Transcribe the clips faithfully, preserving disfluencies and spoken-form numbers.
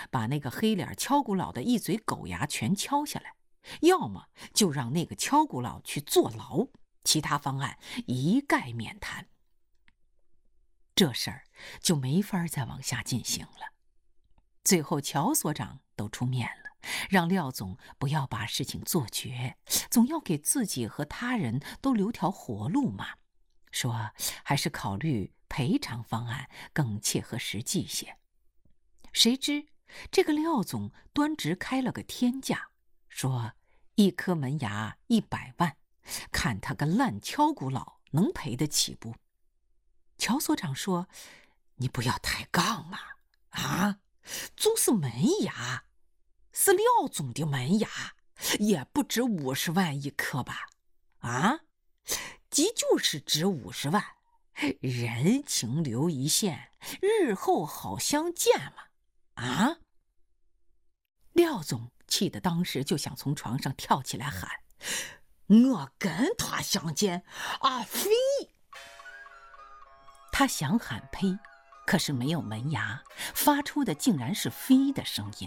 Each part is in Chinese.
把那个黑脸敲鼓佬的一嘴狗牙全敲下来，要么就让那个敲鼓佬去坐牢，其他方案一概免谈。这事儿就没法再往下进行了。最后乔所长都出面了，让廖总不要把事情做绝，总要给自己和他人都留条活路嘛，说还是考虑赔偿方案更切合实际些。谁知这个廖总端直开了个天价，说一颗门牙一百万，看他个烂敲鼓佬能赔得起不？乔所长说：“你不要抬杠嘛，啊，就是门牙，是廖总的门牙，也不值五十万一颗吧？啊，即就是值五十万，人情留一线，日后好相见嘛，啊！”廖总气得当时就想从床上跳起来喊：“我跟他相见，啊非！”他想喊呸，可是没有门牙，发出的竟然是飞的声音。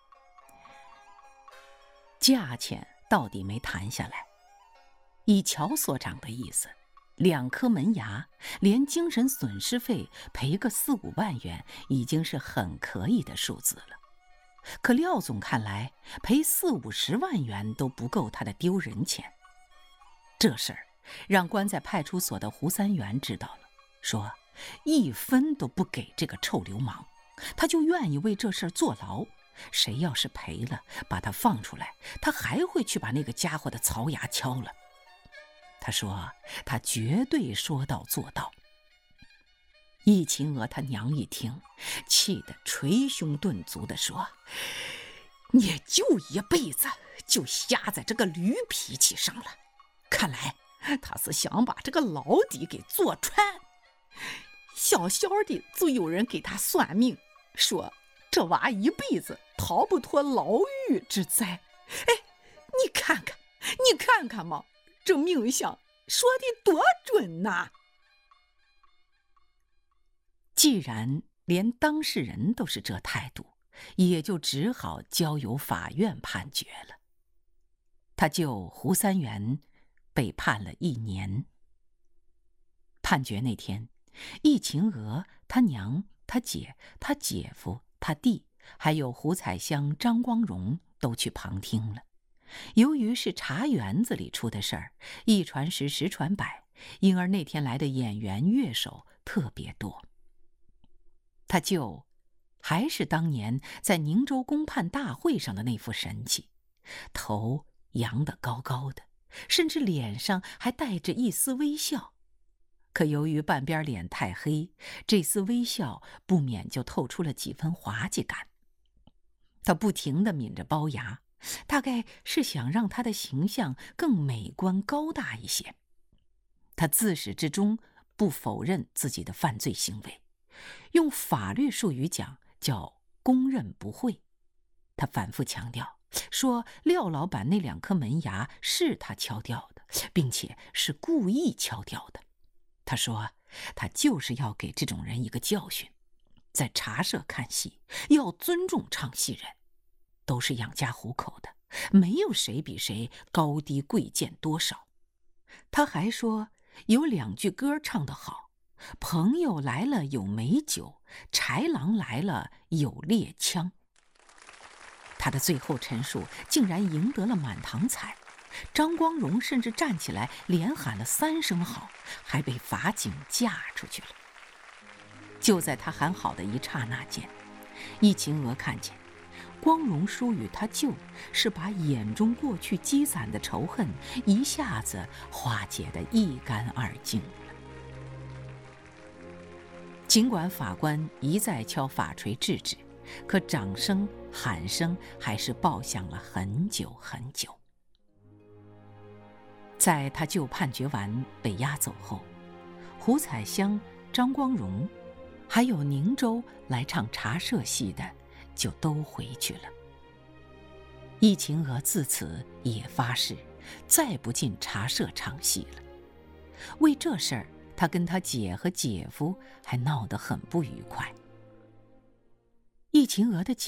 价钱到底没谈下来，以乔所长的意思，两颗门牙连精神损失费赔个四五万元已经是很可以的数字了。可廖总看来赔四五十万元都不够他的丢人钱。这事儿让关在派出所的胡三元知道了，说一分都不给这个臭流氓，他就愿意为这事儿坐牢。谁要是赔了，把他放出来，他还会去把那个家伙的槽牙敲了。他说他绝对说到做到。易秦娥他娘一听，气得捶胸顿足地说：“你就一辈子就瞎在这个驴脾气上了，看来他是想把这个牢底给坐穿。小小的就有人给他算命，说这娃一辈子逃不脱牢狱之灾。哎，你看看，你看看嘛，这命相说的多准呐！”既然连当事人都是这态度，也就只好交由法院判决了。他就胡三元被判了一年。判决那天，易秦娥、他娘、他姐、他姐夫、他弟，还有胡彩香、张光荣都去旁听了。由于是茶园子里出的事儿，一传十，十传百，因而那天来的演员、乐手特别多。他就还是当年在宁州公判大会上的那副神气，头扬得高高的，甚至脸上还带着一丝微笑。可由于半边脸太黑，这丝微笑不免就透出了几分滑稽感。他不停地抿着龅牙，大概是想让他的形象更美观高大一些。他自始至终不否认自己的犯罪行为，用法律术语讲叫供认不讳。他反复强调说廖老板那两颗门牙是他敲掉的，并且是故意敲掉的。他说他就是要给这种人一个教训，在茶社看戏要尊重唱戏人，都是养家糊口的，没有谁比谁高低贵贱多少。他还说有两句歌唱得好，朋友来了有美酒，豺狼来了有猎枪。他的最后陈述竟然赢得了满堂彩，张光荣甚至站起来连喊了三声好，还被法警架出去了。就在他喊好的一刹那间，易秦娥看见光荣叔与他舅是把眼中过去积攒的仇恨一下子化解得一干二净了。尽管法官一再敲法锤制止，可掌声喊声还是爆响了很久很久。在他舅判决完被押走后，胡彩香、张光荣还有宁州来唱茶社戏的就都回去了。易秦娥自此也发誓再不进茶社唱戏了。为这事儿，他跟他姐和姐夫还闹得很不愉快。易秦娥的姐